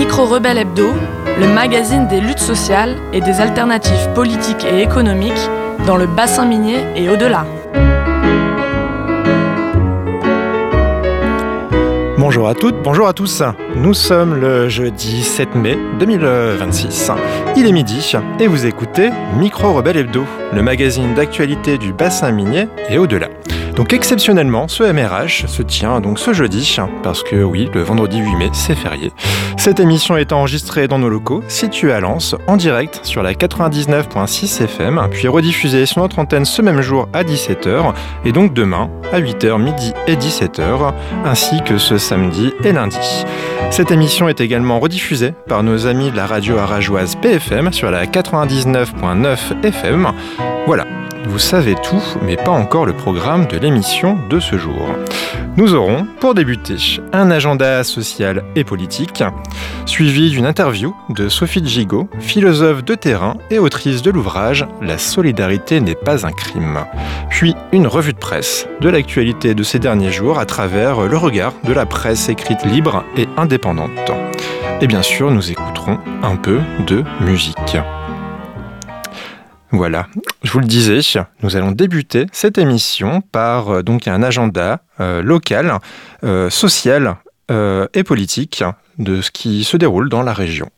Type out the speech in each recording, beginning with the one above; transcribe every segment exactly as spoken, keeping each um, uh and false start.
Micro-Rebelle Hebdo, le magazine des luttes sociales et des alternatives politiques et économiques dans le bassin minier et au-delà. Bonjour à toutes, bonjour à tous. Nous sommes le jeudi sept mai deux mille vingt-six. Il est midi et vous écoutez Micro-Rebelle Hebdo, le magazine d'actualité du bassin minier et au-delà. Donc exceptionnellement, ce M R H se tient donc ce jeudi, parce que oui, le vendredi huit mai, c'est férié. Cette émission est enregistrée dans nos locaux, situés à Lens, en direct sur la quatre-vingt-dix-neuf virgule six F M, puis rediffusée sur notre antenne ce même jour à dix-sept heures, et donc demain à huit heures, midi et dix-sept heures, ainsi que ce samedi et lundi. Cette émission est également rediffusée par nos amis de la radio arageoise P F M sur la quatre-vingt-dix-neuf virgule neuf F M. Voilà. Vous savez tout, mais pas encore le programme de l'émission de ce jour. Nous aurons, pour débuter, un agenda social et politique, suivi d'une interview de Sophie Gigot, philosophe de terrain et autrice de l'ouvrage « La solidarité n'est pas un crime ». Puis une revue de presse de l'actualité de ces derniers jours à travers le regard de la presse écrite libre et indépendante. Et bien sûr, nous écouterons un peu de musique. Voilà, je vous le disais, nous allons débuter cette émission par euh, donc un agenda euh, local, euh, social euh, et politique de ce qui se déroule dans la région.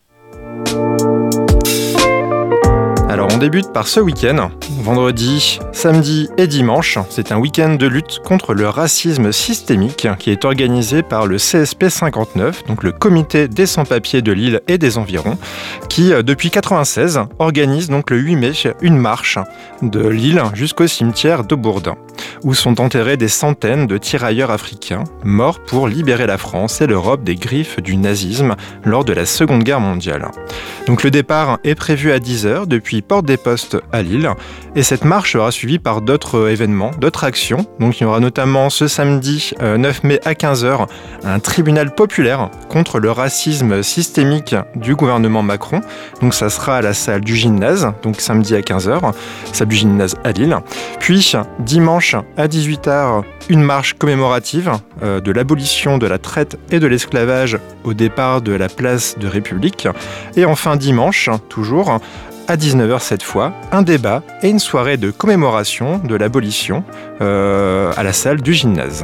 Alors on débute par ce week-end, vendredi, samedi et dimanche. C'est un week-end de lutte contre le racisme systémique qui est organisé par le C S P cinquante-neuf, donc le comité des sans-papiers de l'île et des environs, qui depuis quatre-vingt-seize organise donc le huit mai une marche de l'île jusqu'au cimetière de Bourdin, où sont enterrés des centaines de tirailleurs africains morts pour libérer la France et l'Europe des griffes du nazisme lors de la Seconde Guerre mondiale. Donc le départ est prévu à dix heures depuis Porte des Postes à Lille, et cette marche sera suivie par d'autres événements, d'autres actions. Donc il y aura notamment ce samedi euh, neuf mai à quinze heures un tribunal populaire contre le racisme systémique du gouvernement Macron. Donc ça sera à la salle du gymnase, donc samedi à quinze heures, salle du gymnase à Lille. Puis dimanche à dix-huit heures, une marche commémorative euh, de l'abolition de la traite et de l'esclavage au départ de la place de République. Et enfin dimanche, toujours, à dix-neuf heures cette fois, un débat et une soirée de commémoration de l'abolition euh, à la salle du gymnase.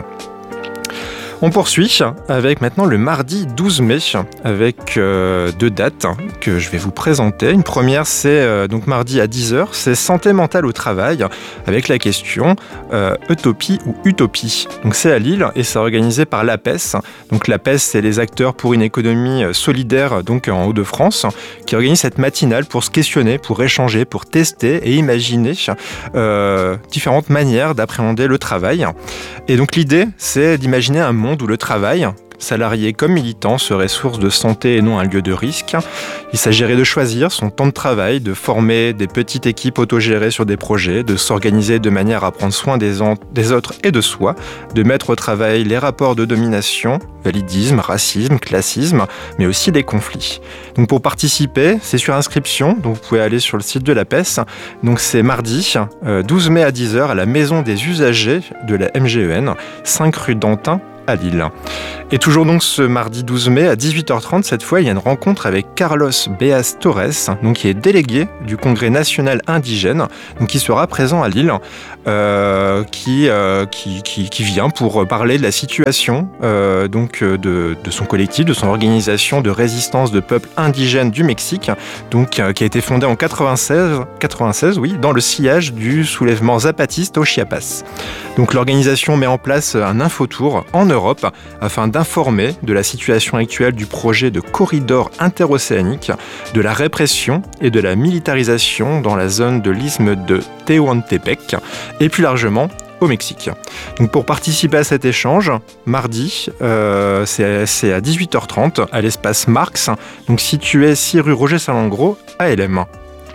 On poursuit avec maintenant le mardi douze mai, avec euh, deux dates que je vais vous présenter. Une première, c'est euh, donc mardi à dix heures, c'est santé mentale au travail, avec la question euh, utopie ou utopie. Donc c'est à Lille et c'est organisé par l'A P E S. Donc l'A P E S, c'est les acteurs pour une économie solidaire donc en Hauts-de-France, qui organise cette matinale pour se questionner, pour échanger, pour tester et imaginer euh, différentes manières d'appréhender le travail. Et donc l'idée, c'est d'imaginer un monde où le travail, salarié comme militant, serait source de santé et non un lieu de risque. Il s'agirait de choisir son temps de travail, de former des petites équipes autogérées sur des projets, de s'organiser de manière à prendre soin des, en- des autres et de soi, de mettre au travail les rapports de domination, validisme, racisme, classisme, mais aussi les conflits. Donc pour participer, c'est sur inscription, donc vous pouvez aller sur le site de l'A P E S. Donc c'est mardi, euh, douze mai à dix heures, à la Maison des usagers de la M G E N, cinq rue d'Antin, à Lille. Et toujours donc ce mardi douze mai à dix-huit heures trente, cette fois, il y a une rencontre avec Carlos Beas Torres, donc qui est délégué du Congrès national indigène, donc qui sera présent à Lille, euh, qui, euh, qui, qui, qui vient pour parler de la situation euh, donc de, de son collectif, de son organisation de résistance de peuples indigènes du Mexique, donc euh, qui a été fondée en quatre-vingt-seize, quatre-vingt-seize, oui, dans le sillage du soulèvement zapatiste au Chiapas. Donc l'organisation met en place un infotour en Europe afin d'informer de la situation actuelle du projet de corridor interocéanique, de la répression et de la militarisation dans la zone de l'isthme de Tehuantepec et plus largement au Mexique. Donc pour participer à cet échange, mardi, euh, c'est, c'est à dix-huit heures trente à l'espace Marx, donc situé six rue Roger Salengro à L M.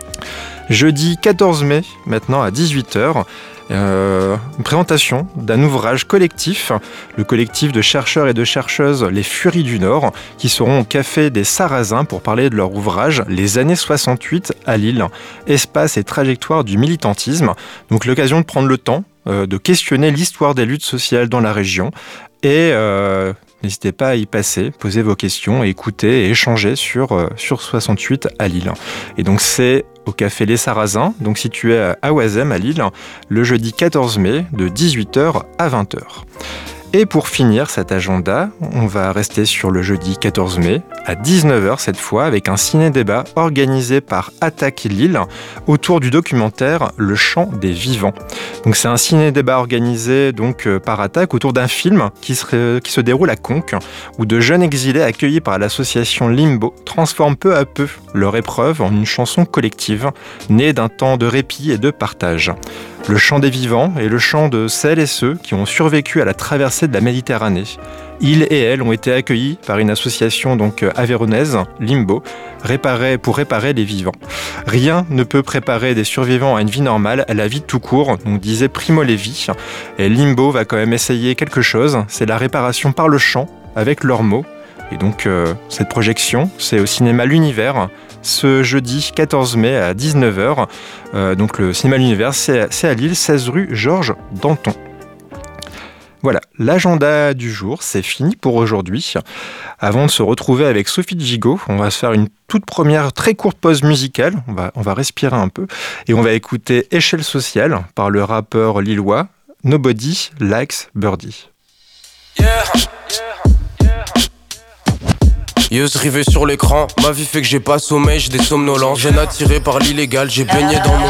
Jeudi quatorze mai, maintenant à dix-huit heures, Euh, une présentation d'un ouvrage collectif, le collectif de chercheurs et de chercheuses Les Furies du Nord, qui seront au Café des Sarrasins pour parler de leur ouvrage Les années soixante-huit à Lille, espace et trajectoire du militantisme. Donc l'occasion de prendre le temps euh, de questionner l'histoire des luttes sociales dans la région et euh, N'hésitez pas à y passer, poser vos questions, écouter et échanger sur, euh, sur soixante-huit à Lille. Et donc c'est au café Les Sarrasins, donc situé à Oisem à Lille, le jeudi quatorze mai de dix-huit heures à vingt heures. Et pour finir cet agenda, on va rester sur le jeudi quatorze mai, à dix-neuf heures cette fois, avec un ciné-débat organisé par Attaque Lille autour du documentaire Le Chant des Vivants. Donc c'est un ciné-débat organisé donc par Attaque autour d'un film qui se, qui se déroule à Conques, où de jeunes exilés accueillis par l'association Limbo transforment peu à peu leur épreuve en une chanson collective, née d'un temps de répit et de partage. Le chant des vivants est le chant de celles et ceux qui ont survécu à la traversée de la Méditerranée. Ils et elles ont été accueillis par une association donc avéronaise, Limbo, réparée, pour réparer les vivants. Rien ne peut préparer des survivants à une vie normale, à la vie tout court, donc disait Primo Levi. Et Limbo va quand même essayer quelque chose, c'est la réparation par le chant, avec leurs mots. Et donc euh, cette projection, c'est au cinéma L'Univers, ce jeudi quatorze mai à dix-neuf heures. Euh, donc le cinéma L'Univers, c'est, c'est à Lille, seize rue Georges Danton. Voilà, l'agenda du jour, c'est fini pour aujourd'hui. Avant de se retrouver avec Sophie Gigot, on va se faire une toute première très courte pause musicale. On va, on va respirer un peu et on va écouter Échelle sociale par le rappeur lillois Nobody Likes Birdie. Yeah. Yeux rivés sur l'écran, ma vie fait que j'ai pas sommeil, j'ai des somnolences. J'ai attiré par l'illégal, j'ai baigné dans mon